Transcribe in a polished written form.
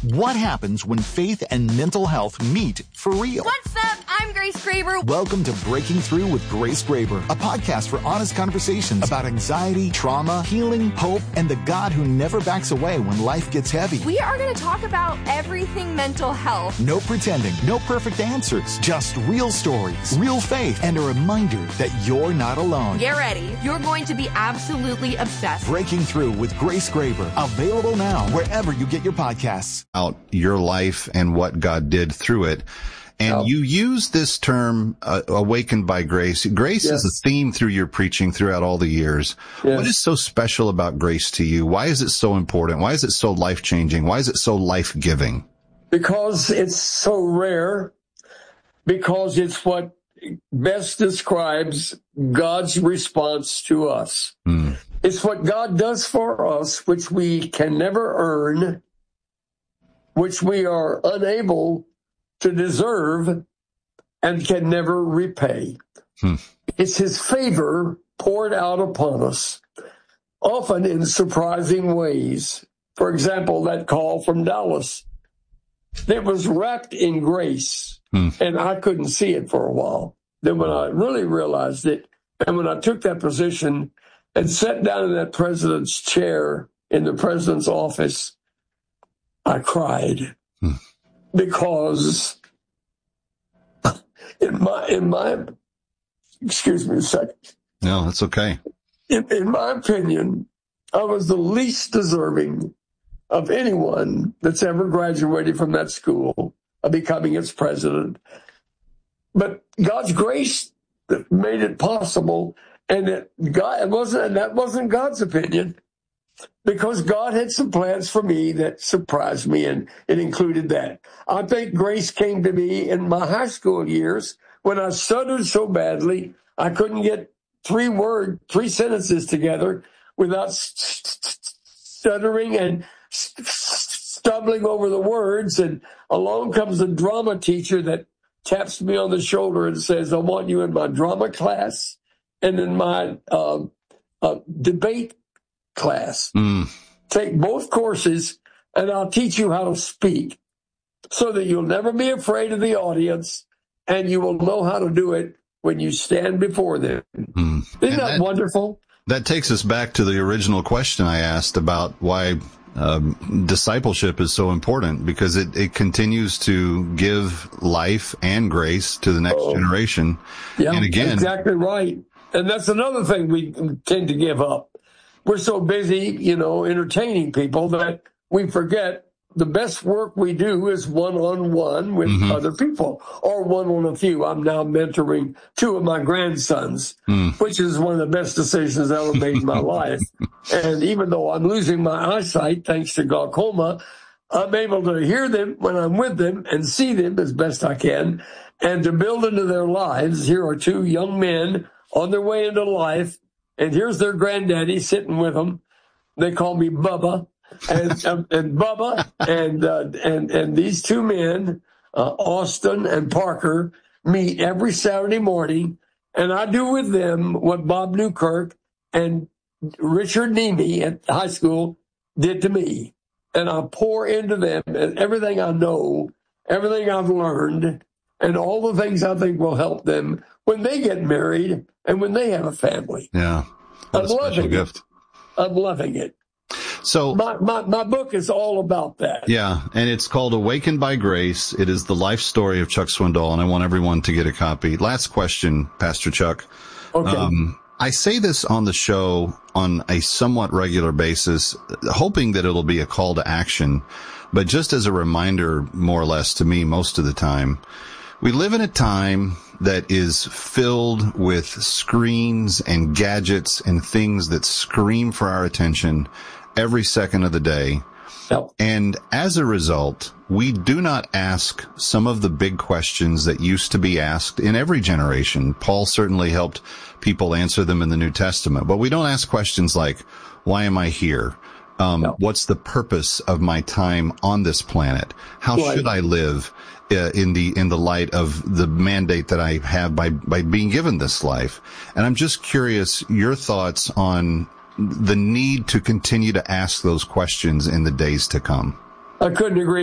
What happens when faith and mental health meet for real? What's up? I'm Grace Graber. Welcome to Breaking Through with Grace Graber, a podcast for honest conversations about anxiety, trauma, healing, hope, and the God who never backs away when life gets heavy. We are going to talk about everything mental health. No pretending, no perfect answers, just real stories, real faith, and a reminder that you're not alone. Get ready. You're going to be absolutely obsessed. Breaking Through with Grace Graber, available now wherever you get your podcasts. Out your life and what God did through it. And you use this term, awakened by grace. Grace is a theme through your preaching throughout all the years. Yes. What is so special about grace to you? Why is it so important? Why is it so life-changing? Why is it so life-giving? Because it's so rare, because it's what best describes God's response to us. It's what God does for us, which we can never earn, which we are unable to deserve and can never repay. It's his favor poured out upon us, often in surprising ways. For example, that call from Dallas, it was wrapped in grace, and I couldn't see it for a while. Then when I really realized it, and when I took that position and sat down in that president's chair in the president's office, I cried. Because in my, excuse me a second. No, that's okay. In my opinion, I was the least deserving of anyone that's ever graduated from that school of becoming its president. But God's grace made it possible, and that wasn't God's opinion. Because God had some plans for me that surprised me, and it included that. I think grace came to me in my high school years when I stuttered so badly I couldn't get three sentences together without stuttering and stumbling over the words. And along comes a drama teacher that taps me on the shoulder and says, "I want you in my drama class and in my debate class. Take both courses and I'll teach you how to speak so that you'll never be afraid of the audience and you will know how to do it when you stand before them." Isn't that wonderful? That takes us back to the original question I asked about why discipleship is so important, because it continues to give life and grace to the next generation. Yeah, and again, exactly right. And that's another thing we tend to give up. We're so busy, entertaining people that we forget the best work we do is one-on-one with other people, or one-on-a-few. I'm now mentoring 2 of my grandsons, which is one of the best decisions I ever made in my life. And even though I'm losing my eyesight, thanks to glaucoma, I'm able to hear them when I'm with them and see them as best I can, and to build into their lives. Here are 2 young men on their way into life, and here's their granddaddy sitting with them. They call me Bubba, and Bubba, and these 2 men, Austin and Parker, meet every Saturday morning, and I do with them what Bob Newkirk and Richard Nemi at high school did to me, and I pour into them everything I know, everything I've learned, and all the things I think will help them when they get married and when they have a family. Yeah. I'm loving it. I'm loving it. So my book is all about that. Yeah, and it's called Awakened by Grace. It is the life story of Chuck Swindoll, and I want everyone to get a copy. Last question, Pastor Chuck. Okay. I say this on the show on a somewhat regular basis, hoping that it'll be a call to action, but just as a reminder, more or less, to me most of the time. We live in a time that is filled with screens and gadgets and things that scream for our attention every second of the day. Yep. And as a result, we do not ask some of the big questions that used to be asked in every generation. Paul certainly helped people answer them in the New Testament, but we don't ask questions like, why am I here? What's the purpose of my time on this planet? How should I live in the light of the mandate that I have by being given this life? And I'm just curious your thoughts on the need to continue to ask those questions in the days to come. I couldn't agree